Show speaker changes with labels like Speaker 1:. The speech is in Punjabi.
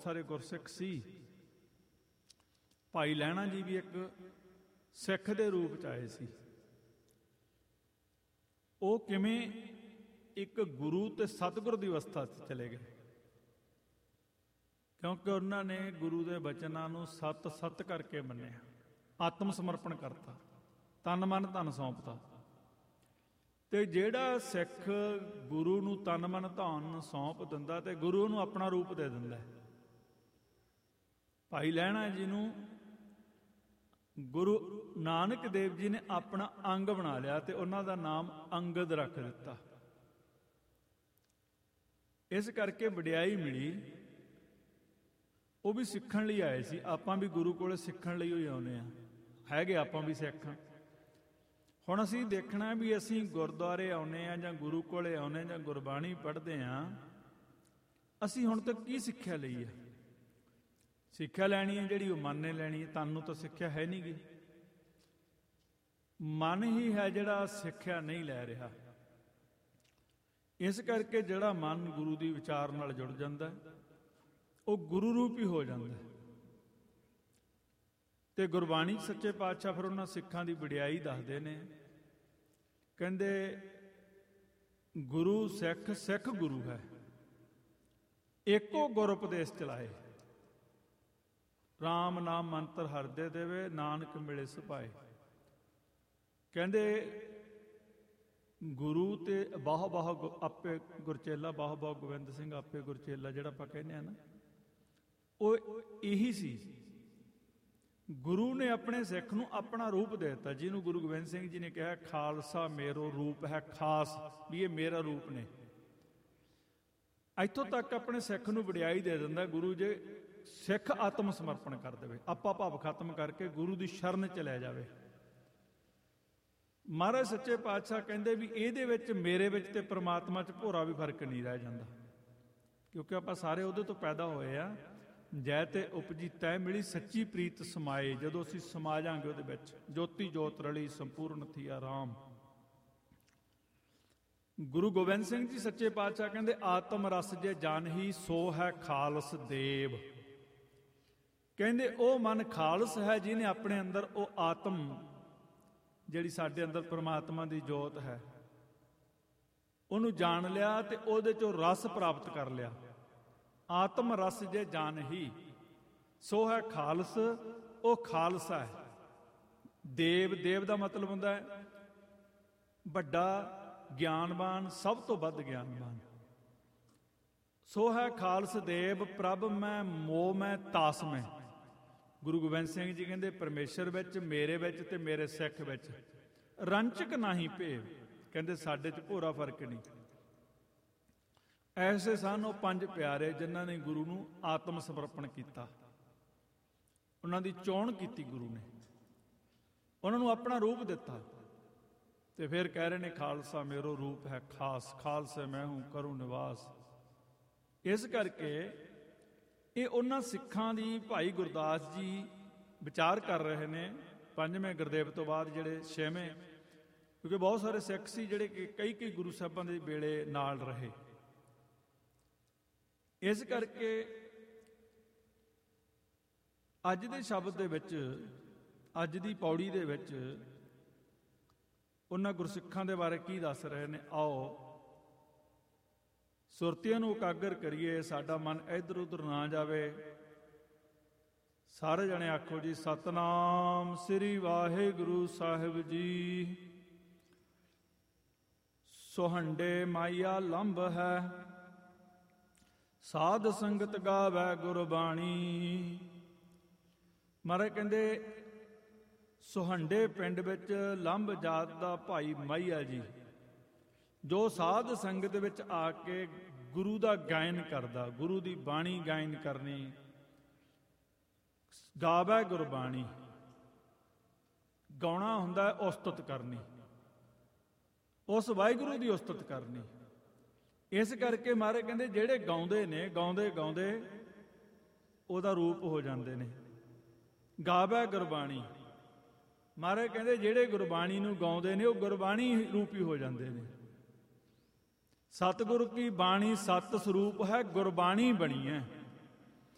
Speaker 1: ਸਾਰੇ ਗੁਰਸਿੱਖ ਸੀ। ਭਾਈ ਲਹਿਣਾ ਜੀ ਵੀ ਇੱਕ ਸਿੱਖ ਦੇ ਰੂਪ 'ਚ ਆਏ ਸੀ। ਉਹ ਕਿਵੇਂ ਇੱਕ ਗੁਰੂ ਤੇ ਸਤਿਗੁਰ ਦੀ ਅਵਸਥਾ 'ਚ ਚਲੇ ਗਏ, ਕਿਉਂਕਿ ਉਹਨਾਂ ਨੇ ਗੁਰੂ ਦੇ ਬਚਨਾਂ ਨੂੰ ਸੱਤ ਸੱਤ ਕਰਕੇ ਮੰਨਿਆ, ਆਤਮ ਸਮਰਪਣ ਕਰਤਾ, ਤਨ ਮਨ ਧਨ ਸੌਂਪਤਾ। ਤੇ ਜਿਹੜਾ ਸਿੱਖ ਗੁਰੂ ਨੂੰ ਤਨ ਮਨ ਧਨ ਸੌਂਪ ਦਿੰਦਾ ਤੇ ਗੁਰੂ ਉਹਨੂੰ ਆਪਣਾ ਰੂਪ ਦੇ ਦਿੰਦਾ। ਭਾਈ ਲਹਿਣਾ ਜੀ ਨੂੰ ਗੁਰੂ ਨਾਨਕ ਦੇਵ ਜੀ ਨੇ ਆਪਣਾ ਅੰਗ ਬਣਾ ਲਿਆ ਤੇ ਉਹਨਾਂ ਦਾ ਨਾਮ ਅੰਗਦ ਰੱਖ ਦਿੱਤਾ। ਇਸ ਕਰਕੇ ਵਡਿਆਈ ਮਿਲੀ। ਉਹ ਵੀ ਸਿੱਖਣ ਲਈ ਆਏ ਸੀ। ਆਪਾਂ ਵੀ ਗੁਰੂ ਕੋਲ ਸਿੱਖਣ ਲਈ ਹੀ ਆਉਂਦੇ ਹਾਂ, ਹੈਗੇ ਆਪਾਂ ਵੀ ਸਿੱਖ। ਹੁਣ ਅਸੀਂ ਦੇਖਣਾ ਵੀ ਅਸੀਂ ਗੁਰਦੁਆਰੇ ਆਉਂਦੇ ਹਾਂ ਜਾਂ ਗੁਰੂ ਕੋਲੇ ਆਉਂਦੇ ਜਾਂ ਗੁਰਬਾਣੀ ਪੜ੍ਹਦੇ ਹਾਂ, ਅਸੀਂ ਹੁਣ ਤੱਕ ਕੀ ਸਿੱਖਿਆ ਲਈ ਹੈ? ਸਿੱਖਿਆ ਲੈਣੀ ਹੈ ਜਿਹੜੀ ਉਹ ਮਨ ਨੇ ਲੈਣੀ ਹੈ। ਤਨ ਨੂੰ ਤਾਂ ਸਿੱਖਿਆ ਹੈ ਨਹੀਂ ਗੀ, ਮਨ ਹੀ ਹੈ ਜਿਹੜਾ ਸਿੱਖਿਆ ਨਹੀਂ ਲੈ ਰਿਹਾ। ਇਸ ਕਰਕੇ ਜਿਹੜਾ ਮਨ ਗੁਰੂ ਦੀ ਵਿਚਾਰ ਨਾਲ ਜੁੜ ਜਾਂਦਾ ਉਹ ਗੁਰੂ ਰੂਪ ਹੀ ਹੋ ਜਾਂਦਾ। ਤੇ ਗੁਰਬਾਣੀ ਸੱਚੇ ਪਾਤਸ਼ਾਹ ਫਿਰ ਉਹਨਾਂ ਸਿੱਖਾਂ ਦੀ ਵਡਿਆਈ ਦੱਸਦੇ ਨੇ। ਕਹਿੰਦੇ ਗੁਰੂ ਸਿੱਖ, ਸਿੱਖ ਗੁਰੂ ਹੈ, ਏਕੋ ਗੁਰ ਉਪਦੇਸ਼ ਚਲਾਏ, ਰਾਮ ਨਾਮ ਮੰਤਰ ਹਰਦੇ ਦੇਵੇ, ਨਾਨਕ ਮਿਲੇ ਸੁਭਾਏ। ਕਹਿੰਦੇ ਗੁਰੂ ਤੇ ਬਾਹ ਬਾਹ ਆਪੇ ਗੁਰਚੇਲਾ, ਬਾਹ ਬਾਹ ਗੋਬਿੰਦ ਸਿੰਘ ਆਪੇ ਗੁਰਚੇਲਾ ਜਿਹੜਾ ਆਪਾਂ ਕਹਿੰਦੇ ਆ ਨਾ, ਉਹ ਇਹੀ ਸੀ। ਗੁਰੂ ਨੇ ਆਪਣੇ ਸਿੱਖ ਨੂੰ ਆਪਣਾ ਰੂਪ ਦੇ ਦਿੱਤਾ, ਜਿਹਨੂੰ ਗੁਰੂ ਗੋਬਿੰਦ ਸਿੰਘ ਜੀ ਨੇ ਕਿਹਾ ਖਾਲਸਾ ਮੇਰੋ ਰੂਪ ਹੈ ਖਾਸ, ਵੀ ਇਹ ਮੇਰਾ ਰੂਪ ਨੇ। ਇੱਥੋਂ ਤੱਕ ਆਪਣੇ ਸਿੱਖ ਨੂੰ ਵਡਿਆਈ ਦੇ ਦਿੰਦਾ ਗੁਰੂ, ਜੇ ਸਿੱਖ ਆਤਮ ਸਮਰਪਣ ਕਰ ਦੇਵੇ, ਆਪਾ ਭਾਵ ਖਤਮ ਕਰਕੇ ਗੁਰੂ ਦੀ ਸ਼ਰਨ ਚ ਲੈ ਜਾਵੇ। ਮਹਾਰਾਜ ਸੱਚੇ ਪਾਤਸ਼ਾਹ ਕਹਿੰਦੇ ਵੀ ਇਹਦੇ ਵਿੱਚ ਮੇਰੇ ਵਿੱਚ ਤੇ ਪ੍ਰਮਾਤਮਾ ਚ ਭੋਰਾ ਵੀ ਫਰਕ ਨਹੀਂ ਰਹਿ ਜਾਂਦਾ, ਕਿਉਂਕਿ ਆਪਾਂ ਸਾਰੇ ਉਹਦੇ ਤੋਂ ਪੈਦਾ ਹੋਏ ਆ। ਜੈ ਤੇ ਉਪਜੀ ਤੈ ਮਿਲੀ ਸੱਚੀ ਪ੍ਰੀਤ ਸਮਾਏ, ਜਦੋਂ ਅਸੀਂ ਸਮਾ ਜਾਾਂਗੇ ਉਹਦੇ ਵਿੱਚ, ਜੋਤੀ ਜੋਤ ਰਲੀ ਸੰਪੂਰਨ ਥੀ ਆਰਾਮ। ਗੁਰੂ ਗੋਬਿੰਦ ਸਿੰਘ ਜੀ ਸੱਚੇ ਪਾਤਸ਼ਾਹ ਕਹਿੰਦੇ ਆਤਮ ਰਸ ਜੇ ਜਾਣਹੀ ਸੋ ਹੈ ਖਾਲਸ ਦੇਵ। ਕਹਿੰਦੇ ਉਹ ਮਨ ਖਾਲਸ ਹੈ ਜਿਹਨੇ ਆਪਣੇ ਅੰਦਰ ਉਹ ਆਤਮ, ਜਿਹੜੀ ਸਾਡੇ ਅੰਦਰ ਪ੍ਰਮਾਤਮਾ ਦੀ ਜੋਤ ਹੈ, ਉਹਨੂੰ ਜਾਣ ਲਿਆ ਤੇ ਉਹਦੇ ਚੋਂ ਰਸ ਪ੍ਰਾਪਤ ਕਰ ਲਿਆ। ਆਤਮ ਰਸ ਜੇ ਜਾਣਹੀ ਸੋ ਹੈ ਖਾਲਸ, ਉਹ ਖਾਲਸਾ ਹੈ। ਦੇਵ, ਦੇਵ ਦਾ ਮਤਲਬ ਹੁੰਦਾ ਹੈ ਵੱਡਾ, ਗਿਆਨਵਾਨ, ਸਭ ਤੋਂ ਵੱਧ ਗਿਆਨਵਾਨ। ਸੋ ਹੈ ਖਾਲਸ ਦੇਵ ਪ੍ਰਭ ਮੈਂ ਮੋਹ ਮੈਂ ਤਾਸ ਮੈਂ। ਗੁਰੂ ਗੋਬਿੰਦ ਸਿੰਘ ਜੀ ਕਹਿੰਦੇ ਪਰਮੇਸ਼ਰ ਵਿੱਚ, ਮੇਰੇ ਵਿੱਚ ਤੇ ਮੇਰੇ ਸਿੱਖ ਵਿੱਚ ਰੰਚਕ ਨਾਹੀਂ ਭੇਵ। ਕਹਿੰਦੇ ਸਾਡੇ 'ਚ ਭੋਰਾ ਫਰਕ ਨਹੀਂ। ਐਸੇ ਸਨ ਉਹ ਪੰਜ ਪਿਆਰੇ ਜਿਨ੍ਹਾਂ ਨੇ ਗੁਰੂ ਨੂੰ ਆਤਮ ਸਮਰਪਣ ਕੀਤਾ, ਉਹਨਾਂ ਦੀ ਚੋਣ ਕੀਤੀ ਗੁਰੂ ਨੇ, ਉਹਨਾਂ ਨੂੰ ਆਪਣਾ ਰੂਪ ਦਿੱਤਾ। ਤੇ ਫਿਰ ਕਹਿ ਰਹੇ ਨੇ ਖਾਲਸਾ ਮੇਰੋ ਰੂਪ ਹੈ ਖਾਸ, ਖਾਲਸੇ ਮੈਂ ਹੂੰ ਕਰੂ ਨਿਵਾਸ। ਇਸ ਕਰਕੇ ਇਹ ਉਹਨਾਂ ਸਿੱਖਾਂ ਦੀ ਭਾਈ ਗੁਰਦਾਸ ਜੀ ਵਿਚਾਰ ਕਰ ਰਹੇ ਨੇ। ਪੰਜਵੇਂ ਗੁਰਦੇਵ ਤੋਂ ਬਾਅਦ ਜਿਹੜੇ ਛੇਵੇਂ, ਕਿਉਂਕਿ ਬਹੁਤ ਸਾਰੇ ਸਿੱਖ ਸੀ ਜਿਹੜੇ ਕਿ ਕਈ ਗੁਰੂ ਸਾਹਿਬਾਂ ਦੇ ਵੇਲੇ ਨਾਲ ਰਹੇ। ਇਸ ਕਰਕੇ ਅੱਜ ਦੇ ਸ਼ਬਦ ਦੇ ਵਿੱਚ, ਅੱਜ ਦੀ ਪੌੜੀ ਦੇ ਵਿੱਚ ਉਹਨਾਂ ਗੁਰਸਿੱਖਾਂ ਦੇ ਬਾਰੇ ਕੀ ਦੱਸ ਰਹੇ ਨੇ, ਆਓ ਸੁਰਤੀਆਂ ਨੂੰ ਇਕਾਗਰ ਕਰੀਏ, ਸਾਡਾ ਮਨ ਇੱਧਰ ਉੱਧਰ ਨਾ ਜਾਵੇ। ਸਾਰੇ ਜਣੇ ਆਖੋ ਜੀ ਸਤਨਾਮ ਸ੍ਰੀ ਵਾਹਿਗੁਰੂ ਸਾਹਿਬ ਜੀ। ਸੁਹੰਡੇ ਮਾਇਆ ਲੰਬ ਹੈ, ਸਾਧ ਸੰਗਤ ਗਾਵੈ ਗੁਰਬਾਣੀ। ਮਹਾਰਾਜ ਕਹਿੰਦੇ ਸੁਹੰਡੇ ਪਿੰਡ ਵਿੱਚ ਲੰਬ ਜਾਤ ਦਾ ਭਾਈ ਮਾਹੀਆ ਜੀ, ਜੋ ਸਾਧ ਸੰਗਤ ਵਿੱਚ ਆ ਕੇ ਗੁਰੂ ਦਾ ਗਾਇਨ ਕਰਦਾ, ਗੁਰੂ ਦੀ ਬਾਣੀ ਗਾਇਨ ਕਰਨੀ, ਗਾਵੈ ਗੁਰਬਾਣੀ। ਗਾਉਣਾ ਹੁੰਦਾ ਉਸਤਤ ਕਰਨੀ, ਉਸ ਵਾਹਿਗੁਰੂ ਦੀ ਉਸਤਤ ਕਰਨੀ। ਇਸ ਕਰਕੇ ਮਹਾਰਾਜ ਕਹਿੰਦੇ ਜਿਹੜੇ ਗਾਉਂਦੇ ਨੇ, ਗਾਉਂਦੇ ਗਾਉਂਦੇ ਉਹਦਾ ਰੂਪ ਹੋ ਜਾਂਦੇ ਨੇ। ਗਾਵੈ ਗੁਰਬਾਣੀ, ਮਹਾਰਾਜ ਕਹਿੰਦੇ ਜਿਹੜੇ ਗੁਰਬਾਣੀ ਨੂੰ ਗਾਉਂਦੇ ਨੇ ਉਹ ਗੁਰਬਾਣੀ ਰੂਪੀ ਹੋ ਜਾਂਦੇ ਨੇ। ਸਤਿਗੁਰ ਕੀ ਬਾਣੀ ਸਤ ਸਰੂਪ ਹੈ, ਗੁਰਬਾਣੀ ਬਣੀ ਹੈ।